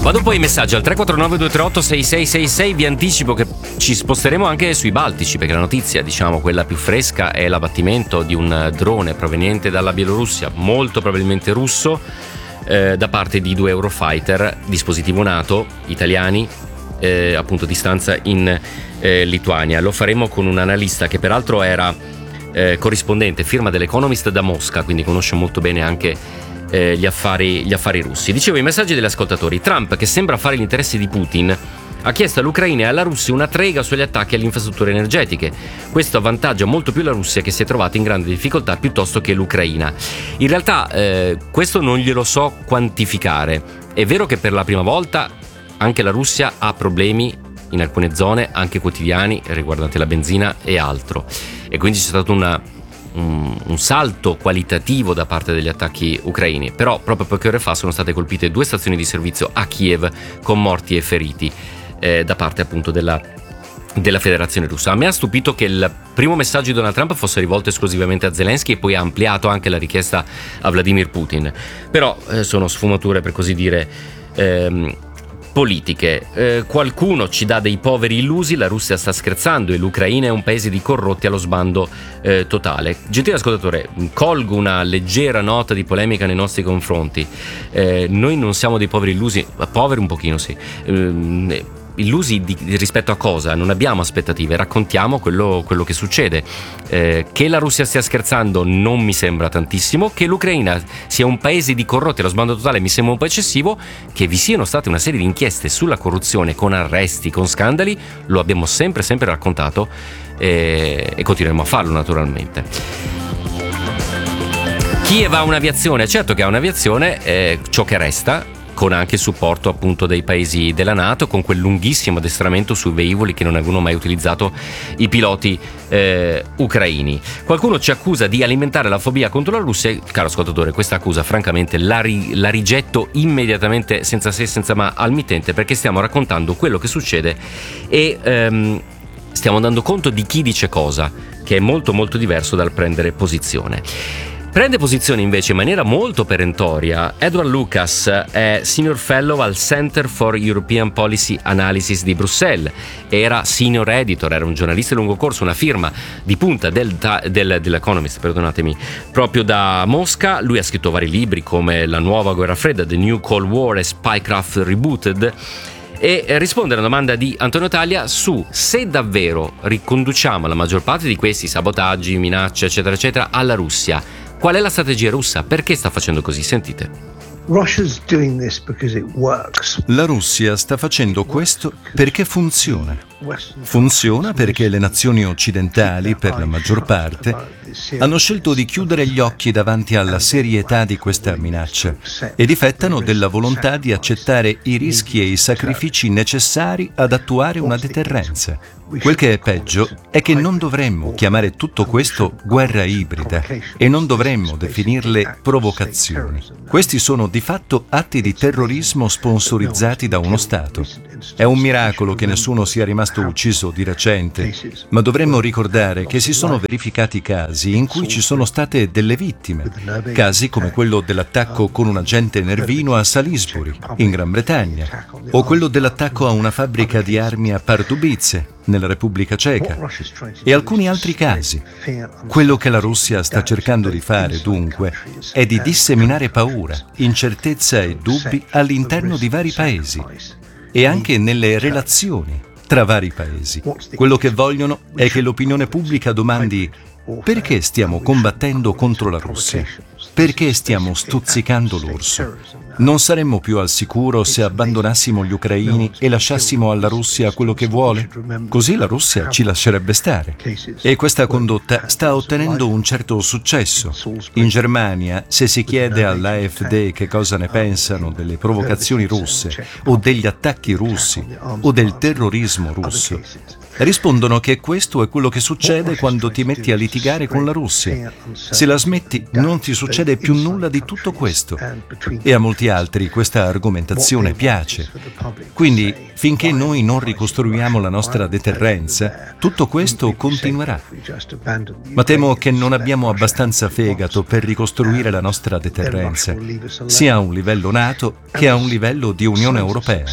Vado poi i messaggi al 349-238-6666. Vi anticipo che ci sposteremo anche sui Baltici, perché la notizia, diciamo quella più fresca, è l'abbattimento di un drone proveniente dalla Bielorussia, molto probabilmente russo, da parte di 2 Eurofighter, dispositivo NATO, italiani, appunto di stanza in Lituania. Lo faremo con un analista che peraltro era corrispondente, firma dell'Economist da Mosca, quindi conosce molto bene anche gli affari russi. Dicevo, i messaggi degli ascoltatori. Trump, che sembra fare gli interessi di Putin, ha chiesto all'Ucraina e alla Russia una trega sugli attacchi alle infrastrutture energetiche. Questo avvantaggia molto più la Russia, che si è trovata in grande difficoltà, piuttosto che l'Ucraina. In realtà questo non glielo so quantificare. È vero che per la prima volta anche la Russia ha problemi in alcune zone, anche quotidiani, riguardanti la benzina e altro, e quindi c'è stato un salto qualitativo da parte degli attacchi ucraini. Però proprio poche ore fa sono state colpite 2 stazioni di servizio a Kiev, con morti e feriti da parte appunto della Federazione Russa. A me ha stupito che il primo messaggio di Donald Trump fosse rivolto esclusivamente a Zelensky, e poi ha ampliato anche la richiesta a Vladimir Putin. Però sono sfumature, per così dire, politiche. Qualcuno ci dà dei poveri illusi, la Russia sta scherzando e l'Ucraina è un paese di corrotti allo sbando totale. Gentile ascoltatore, colgo una leggera nota di polemica nei nostri confronti. Noi non siamo dei poveri illusi, poveri un pochino sì. Illusi rispetto a cosa? Non abbiamo aspettative, raccontiamo quello che succede. Che la Russia stia scherzando non mi sembra tantissimo, che l'Ucraina sia un paese di corrotti allo sbando totale mi sembra un po' eccessivo, che vi siano state una serie di inchieste sulla corruzione, con arresti, con scandali, lo abbiamo sempre raccontato, e continueremo a farlo naturalmente. Kiev ha un'aviazione, certo che ha un'aviazione, ciò che resta, con anche il supporto appunto dei paesi della NATO, con quel lunghissimo addestramento sui velivoli che non avevano mai utilizzato i piloti ucraini. Qualcuno ci accusa di alimentare la fobia contro la Russia. Caro ascoltatore, questa accusa francamente la rigetto immediatamente, senza se senza ma, al mittente, perché stiamo raccontando quello che succede e stiamo dando conto di chi dice cosa, che è molto diverso dal prendere posizione. Prende posizione invece in maniera molto perentoria Edward Lucas, è Senior Fellow al Center for European Policy Analysis di Bruxelles, era Senior Editor, era un giornalista di lungo corso, una firma di punta dell'Economist, perdonatemi, proprio da Mosca. Lui ha scritto vari libri come La nuova guerra fredda, The New Cold War e Spycraft Rebooted, e risponde alla domanda di Antonio Taglia su se davvero riconduciamo la maggior parte di questi sabotaggi, minacce eccetera eccetera alla Russia. Qual è la strategia russa? Perché sta facendo così? Sentite. La Russia sta facendo questo perché funziona. Funziona perché le nazioni occidentali, per la maggior parte, hanno scelto di chiudere gli occhi davanti alla serietà di questa minaccia e difettano della volontà di accettare i rischi e i sacrifici necessari ad attuare una deterrenza. Quel che è peggio è che non dovremmo chiamare tutto questo guerra ibrida e non dovremmo definirle provocazioni. Questi sono di fatto atti di terrorismo sponsorizzati da uno Stato. È un miracolo che nessuno sia rimasto ucciso di recente, ma dovremmo ricordare che si sono verificati casi in cui ci sono state delle vittime, casi come quello dell'attacco con un agente nervino a Salisbury, in Gran Bretagna, o quello dell'attacco a una fabbrica di armi a Pardubice, nella Repubblica Ceca, e alcuni altri casi. Quello che la Russia sta cercando di fare, dunque, è di disseminare paura, incertezza e dubbi all'interno di vari paesi e anche nelle relazioni tra vari paesi. Quello che vogliono è che l'opinione pubblica domandi: perché stiamo combattendo contro la Russia? Perché stiamo stuzzicando l'orso? Non saremmo più al sicuro se abbandonassimo gli ucraini e lasciassimo alla Russia quello che vuole? Così la Russia ci lascerebbe stare. E questa condotta sta ottenendo un certo successo. In Germania, se si chiede all'AfD che cosa ne pensano delle provocazioni russe, o degli attacchi russi, o del terrorismo russo, Rispondono che questo è quello che succede quando ti metti a litigare con la Russia. Se la smetti, non ti succede più nulla di tutto questo. E a molti altri questa argomentazione piace. Quindi, finché noi non ricostruiamo la nostra deterrenza, tutto questo continuerà. Ma temo che non abbiamo abbastanza fegato per ricostruire la nostra deterrenza, sia a un livello NATO che a un livello di Unione Europea.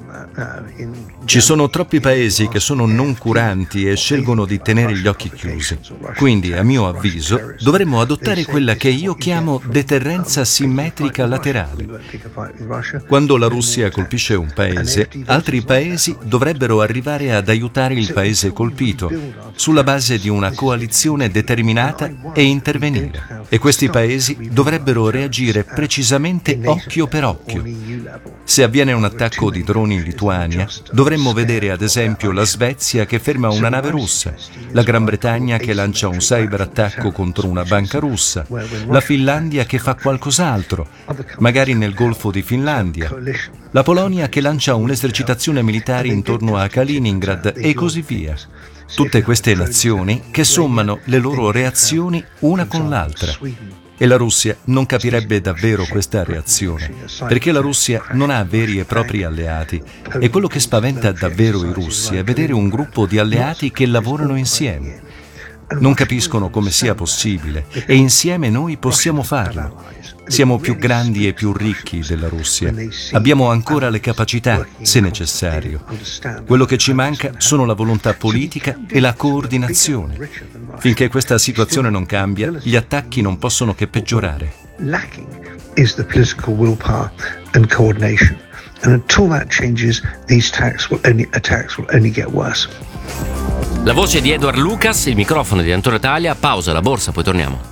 Ci sono troppi paesi che sono non curanti e scelgono di tenere gli occhi chiusi. Quindi, a mio avviso, dovremmo adottare quella che io chiamo deterrenza simmetrica laterale. Quando la Russia colpisce un paese, altri paesi dovrebbero arrivare ad aiutare il paese colpito, sulla base di una coalizione determinata e intervenire. E questi paesi dovrebbero reagire precisamente occhio per occhio. Se avviene un attacco di droni in Lituania, dovremmo vedere ad esempio la Svezia che ferma una nave russa, la Gran Bretagna che lancia un cyberattacco contro una banca russa, la Finlandia che fa qualcos'altro, magari nel Golfo di Finlandia, la Polonia che lancia un'esercitazione militare intorno a Kaliningrad e così via. Tutte queste nazioni che sommano le loro reazioni una con l'altra. E la Russia non capirebbe davvero questa reazione, perché la Russia non ha veri e propri alleati. E quello che spaventa davvero i russi è vedere un gruppo di alleati che lavorano insieme. Non capiscono come sia possibile, e insieme noi possiamo farlo. Siamo più grandi e più ricchi della Russia. Abbiamo ancora le capacità, se necessario. Quello che ci manca sono la volontà politica e la coordinazione. Finché questa situazione non cambia, gli attacchi non possono che peggiorare. Lacking is the political willpower and coordination. And until that changes, these attacks will only get worse. La voce di Edward Lucas, il microfono di Antonio Taglia. Pausa la borsa, poi torniamo.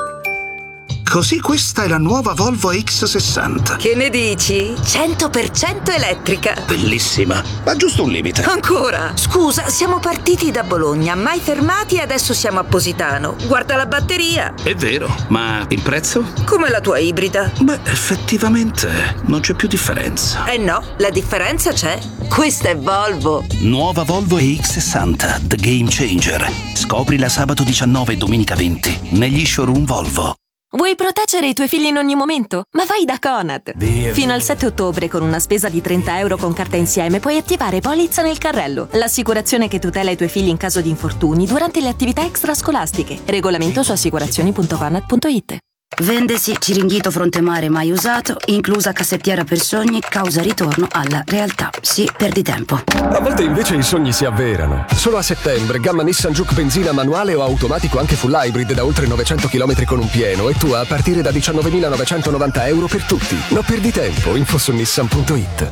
Così questa è la nuova Volvo X60. Che ne dici? 100% elettrica. Bellissima, ma giusto un limite. Ancora? Scusa, siamo partiti da Bologna, mai fermati e adesso siamo a Positano. Guarda la batteria. È vero, ma il prezzo? Come la tua ibrida. Beh, effettivamente non c'è più differenza. Eh no, la differenza c'è. Questa è Volvo. Nuova Volvo EX60, The Game Changer. Scoprila sabato 19 e domenica 20 negli showroom Volvo. Vuoi proteggere i tuoi figli in ogni momento? Ma vai da Conad! Fino al 7 ottobre, con una spesa di €30 con carta insieme, puoi attivare Polizza nel carrello, l'assicurazione che tutela i tuoi figli in caso di infortuni durante le attività extrascolastiche. Regolamento su assicurazioni.conad.it. Vendesi Ciringhito Fronte Mare mai usato, inclusa cassettiera per sogni, causa ritorno alla realtà. Sì, perdi tempo. A volte invece i sogni si avverano. Solo a settembre, gamma Nissan Juke benzina manuale o automatico anche full hybrid da oltre 900 km con un pieno, e tu a partire da €19.990 per tutti. Non perdi tempo, info su nissan.it.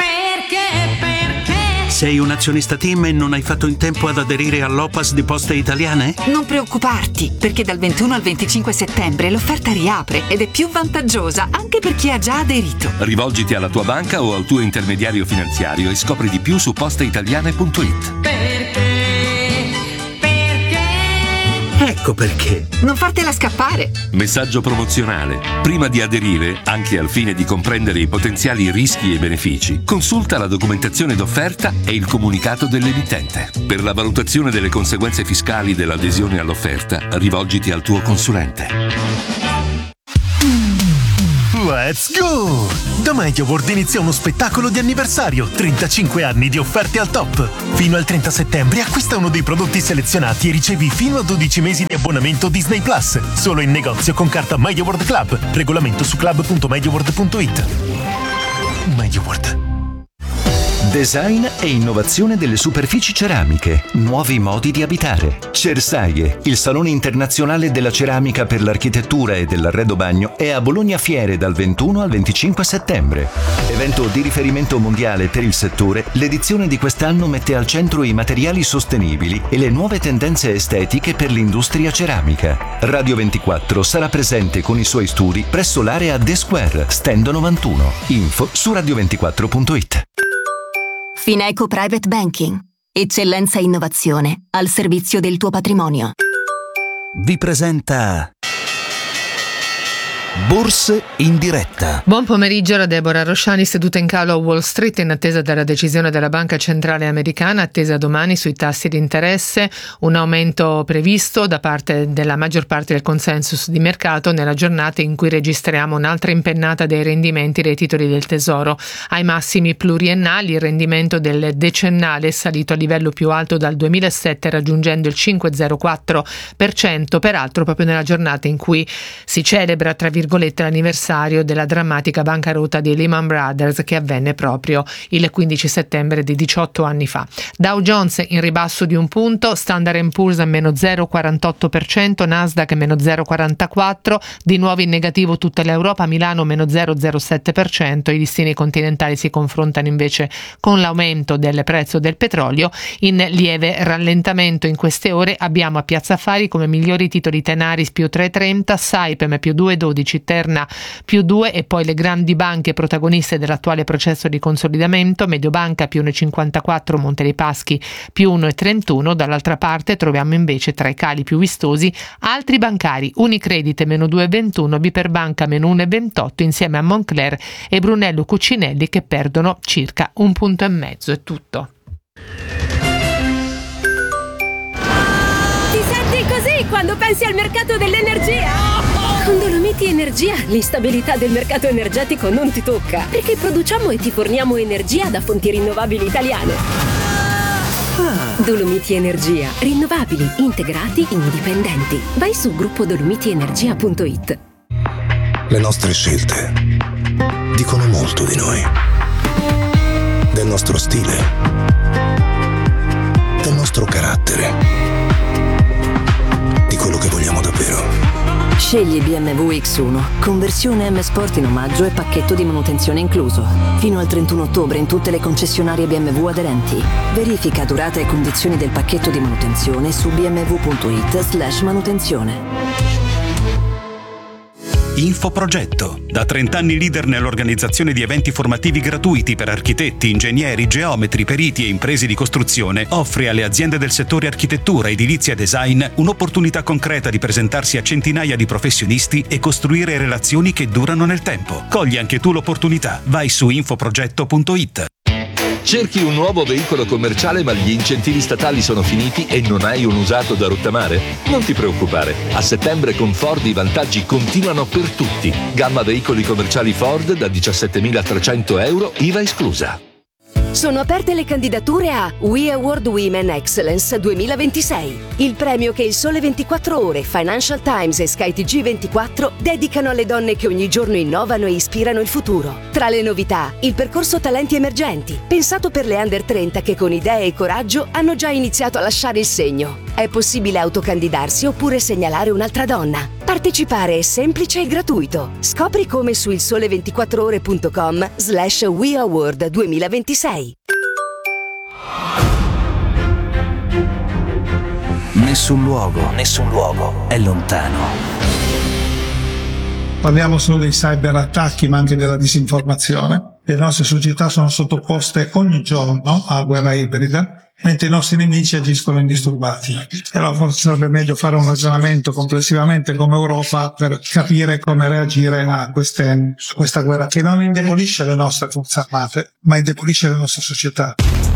Sei un azionista TIM e non hai fatto in tempo ad aderire all'OPAS di Poste Italiane? Non preoccuparti, perché dal 21 al 25 settembre l'offerta riapre ed è più vantaggiosa anche per chi ha già aderito. Rivolgiti alla tua banca o al tuo intermediario finanziario e scopri di più su posteitaliane.it. Ecco perché. Non fartela scappare. Messaggio promozionale. Prima di aderire, anche al fine di comprendere i potenziali rischi e benefici, consulta la documentazione d'offerta e il comunicato dell'emittente. Per la valutazione delle conseguenze fiscali dell'adesione all'offerta, rivolgiti al tuo consulente. Let's go! Da MediaWorld inizia uno spettacolo di anniversario, 35 anni di offerte al top. Fino al 30 settembre acquista uno dei prodotti selezionati e ricevi fino a 12 mesi di abbonamento Disney Plus. Solo in negozio con carta MediaWorld Club. Regolamento su club.mediaworld.it. MediaWorld. Design e innovazione delle superfici ceramiche, nuovi modi di abitare. Cersaie, il salone internazionale della ceramica per l'architettura e dell'arredo bagno, è a Bologna Fiere dal 21 al 25 settembre. Evento di riferimento mondiale per il settore, l'edizione di quest'anno mette al centro i materiali sostenibili e le nuove tendenze estetiche per l'industria ceramica. Radio 24 sarà presente con i suoi studi presso l'area The Square, stand 91. Info su radio24.it. Fineco Private Banking. Eccellenza e innovazione al servizio del tuo patrimonio. Vi presenta Borse in diretta. Buon pomeriggio da Deborah Rosciani, seduta in calo a Wall Street in attesa della decisione della Banca Centrale Americana, attesa domani sui tassi di interesse, un aumento previsto da parte della maggior parte del consensus di mercato nella giornata in cui registriamo un'altra impennata dei rendimenti dei titoli del Tesoro. Ai massimi pluriennali il rendimento del decennale è salito a livello più alto dal 2007 raggiungendo il 5,04%, peraltro proprio nella giornata in cui si celebra tra virgolette l'anniversario della drammatica bancarotta di Lehman Brothers che avvenne proprio il 15 settembre di 18 anni fa. Dow Jones in ribasso di 1 punto, Standard & Poor's a meno 0,48%, Nasdaq meno 0,44%, di nuovo in negativo tutta l'Europa, Milano meno 0,07%, i listini continentali si confrontano invece con l'aumento del prezzo del petrolio. In lieve rallentamento in queste ore abbiamo a Piazza Affari come migliori titoli Tenaris più 3,30, Saipem più 2,12, Terna più 2 e poi le grandi banche protagoniste dell'attuale processo di consolidamento, Mediobanca più 1,54, Monte dei Paschi più 1,31. Dall'altra parte troviamo invece tra i cali più vistosi altri bancari, Unicredit meno 2,21, BPER Banca meno 1,28 insieme a Moncler e Brunello Cucinelli che perdono circa 1,5 punti. È tutto. Ti senti così quando pensi al mercato dell'energia? Con Dolomiti Energia l'instabilità del mercato energetico non ti tocca, perché produciamo e ti forniamo energia da fonti rinnovabili italiane. Dolomiti Energia, rinnovabili, integrati, indipendenti. Vai su gruppodolomitienergia.it. Le nostre scelte dicono molto di noi, del nostro stile, del nostro carattere, di quello che vogliamo davvero. Scegli BMW X1, conversione M Sport in omaggio e pacchetto di manutenzione incluso. Fino al 31 ottobre in tutte le concessionarie BMW aderenti. Verifica durata e condizioni del pacchetto di manutenzione su bmw.it/manutenzione. Infoprogetto. Da 30 anni leader nell'organizzazione di eventi formativi gratuiti per architetti, ingegneri, geometri, periti e imprese di costruzione, offre alle aziende del settore architettura, edilizia e design un'opportunità concreta di presentarsi a centinaia di professionisti e costruire relazioni che durano nel tempo. Cogli anche tu l'opportunità. Vai su infoprogetto.it. Cerchi un nuovo veicolo commerciale ma gli incentivi statali sono finiti e non hai un usato da rottamare? Non ti preoccupare, a settembre con Ford i vantaggi continuano per tutti. Gamma veicoli commerciali Ford da 17.300 euro, IVA esclusa. Sono aperte le candidature a We Award Women Excellence 2026, il premio che il Sole 24 Ore, Financial Times e Sky TG24 dedicano alle donne che ogni giorno innovano e ispirano il futuro. Tra le novità, il percorso Talenti Emergenti, pensato per le under 30 che con idee e coraggio hanno già iniziato a lasciare il segno. È possibile autocandidarsi oppure segnalare un'altra donna. Partecipare è semplice e gratuito. Scopri come su ilsole24ore.com/We Award 2026. Nessun luogo è lontano. Parliamo solo dei cyberattacchi ma anche della disinformazione. Le nostre società sono sottoposte ogni giorno a guerra ibrida, mentre i nostri nemici agiscono indisturbati. E allora forse sarebbe meglio fare un ragionamento complessivamente come Europa per capire come reagire a questa guerra che non indebolisce le nostre forze armate, ma indebolisce le nostre società.